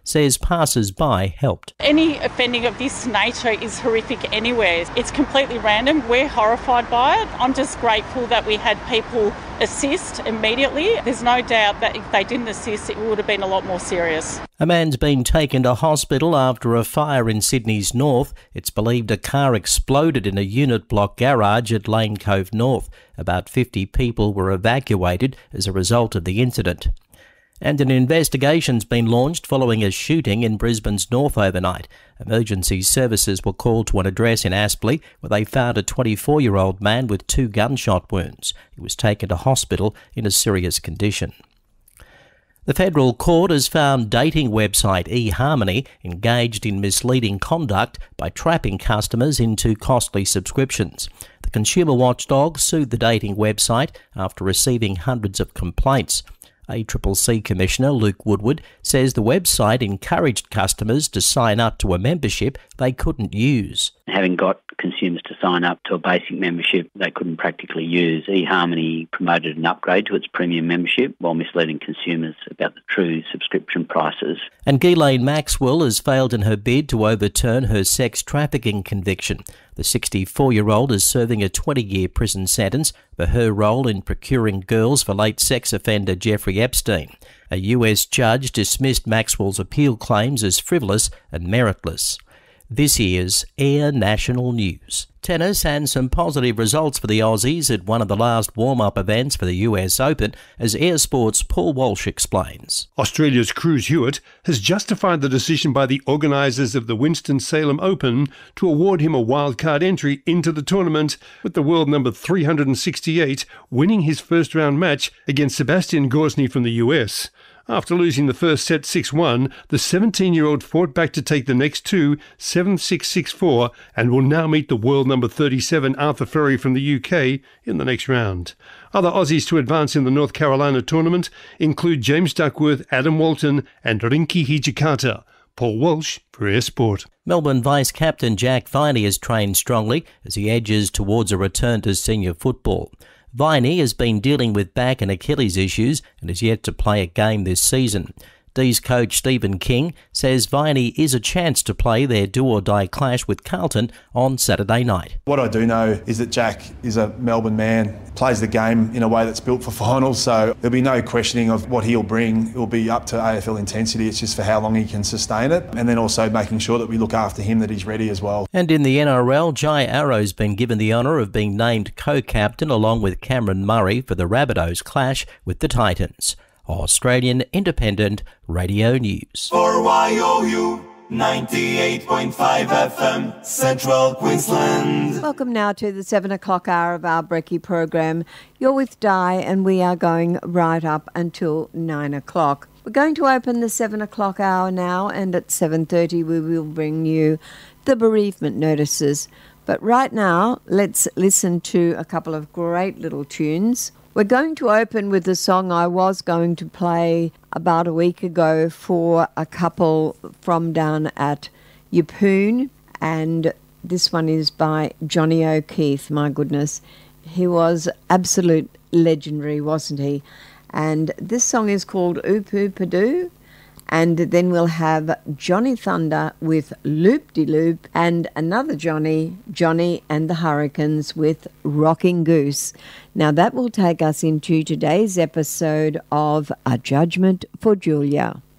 says passers-by helped. Any offending of this nature is horrific anywhere. It's completely random. We're horrified by it. I'm just grateful that we had people assist immediately. There's no doubt that if they didn't assist, it would have been a lot more serious. A man's been taken to hospital after a fire in Sydney's north. It's believed a car exploded in a unit block garage at Lane Cove North. About 50 people were evacuated as a result of the incident. And an investigation's been launched following a shooting in Brisbane's north overnight. Emergency services were called to an address in Aspley where they found a 24-year-old man with 2 gunshot wounds. He was taken to hospital in a serious condition. The federal court has found dating website eHarmony engaged in misleading conduct by trapping customers into costly subscriptions. The consumer watchdog sued the dating website after receiving hundreds of complaints. ACCC Commissioner Luke Woodward says the website encouraged customers to sign up to a membership they couldn't use. Having got consumers to sign up to a basic membership they couldn't practically use, eHarmony promoted an upgrade to its premium membership while misleading consumers about the true subscription prices. And Ghislaine Maxwell has failed in her bid to overturn her sex trafficking conviction. The 64-year-old is serving a 20-year prison sentence for her role in procuring girls for late sex offender Jeffrey Epstein. A US judge dismissed Maxwell's appeal claims as frivolous and meritless. This is Air National News. Tennis and some positive results for the Aussies at one of the last warm-up events for the US Open, as Air Sport's Paul Walsh explains. Australia's Cruz Hewitt has justified the decision by the organisers of the Winston-Salem Open to award him a wildcard entry into the tournament, with the world number 368 winning his first-round match against Sebastian Gosny from the US. After losing the first set 6-1, the 17-year-old fought back to take the next two 7-6, 6-4 and will now meet the world number 37 Arthur Ferry from the UK in the next round. Other Aussies to advance in the North Carolina tournament include James Duckworth, Adam Walton and Rinky Hijikata. Paul Walsh for Air Sport. Melbourne Vice-Captain Jack Viney has trained strongly as he edges towards a return to senior football. Viney has been dealing with back and Achilles issues and is yet to play a game this season. D's coach Stephen King says Viney is a chance to play their do-or-die clash with Carlton on Saturday night. What I do know is that Jack is a Melbourne man, plays the game in a way that's built for finals, so there'll be no questioning of what he'll bring. It will be up to AFL intensity. It's just for how long he can sustain it, and then also making sure that we look after him, that he's ready as well. And in the NRL, Jai Arrow's been given the honour of being named co-captain along with Cameron Murray for the Rabbitohs clash with the Titans. Australian Independent Radio News. For YOU 98.5 FM, Central Queensland. Welcome now to the 7 o'clock hour of our Brekkie program. You're with Di and we are going right up until 9 o'clock. We're going to open the 7 o'clock hour now, and at 7:30 we will bring you the bereavement notices. But right now, let's listen to a couple of great little tunes. We're going to open with the song I was going to play about a week ago for a couple from down at Yeppoon, and this one is by Johnny O'Keefe. My goodness, he was absolute legendary, wasn't he? And this song is called Oop-Oop-A-Doo. And then we'll have Johnny Thunder with Loop-De-Loop, and another Johnny and the Hurricanes with Rocking Goose. Now that will take us into today's episode of A Judgment for Julia.